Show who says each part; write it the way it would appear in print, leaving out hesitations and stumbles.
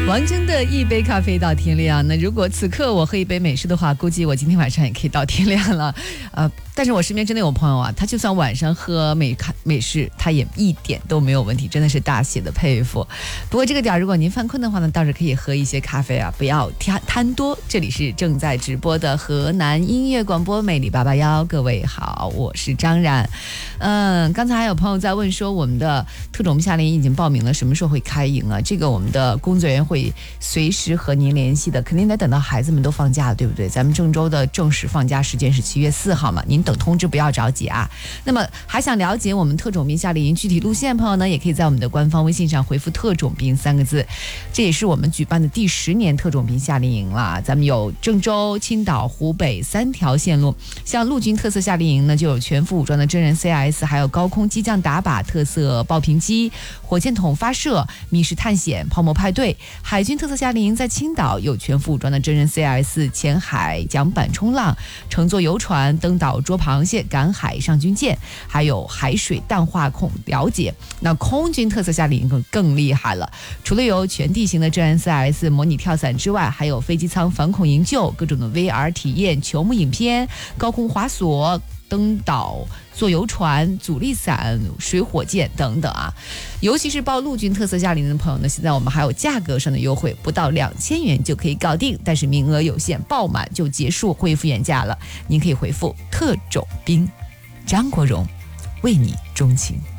Speaker 1: 王峥的一杯咖啡到天亮。那如果此刻我喝一杯美式的话，估计我今天晚上也可以到天亮了。但是我身边真的有朋友啊，他就算晚上喝美式，他也一点都没有问题，真的是大写的佩服。不过这个点如果您犯困的话呢，倒是可以喝一些咖啡啊，不要贪多。这里是正在直播的河南音乐广播魅力881，各位好，我是张冉。刚才还有朋友在问说，我们的特种夏令营已经报名了，什么时候会开营啊？这个我们的工作人员会随时和您联系的，肯定得等到孩子们都放假了，对不对？咱们郑州的正式放假时间是7月4号嘛，您等通知，不要着急啊。那么还想了解我们特种兵夏令营具体路线的朋友呢，也可以在我们的官方微信上回复特种兵3个字。这也是我们举办的第10年特种兵夏令营了，咱们有郑州、青岛、湖北3条线路。像陆军特色夏令营呢，就有全副武装的真人 CIS， 还有高空机降打靶、特色爆屏机、火箭筒发射、密室探险、泡沫派对。海军特色夏令营在青岛有全副武装的真人 CIS， 潜海桨板冲浪、乘坐游船、登岛捉螃蟹、赶海上军舰，还有海水淡化孔了解。那空军特色夏令营更厉害了，除了有全地形的真人 CIS 模拟跳伞之外，还有飞机舱反恐营救、各种的 VR 体验、球幕影片、高空滑索、登岛、坐游船、阻力伞、水火箭等等啊。尤其是报陆军特色夏令营的朋友呢，现在我们还有价格上的优惠，不到2000元就可以搞定，但是名额有限，报满就结束，恢复原价了。您可以回复特种兵，张国荣为你钟情。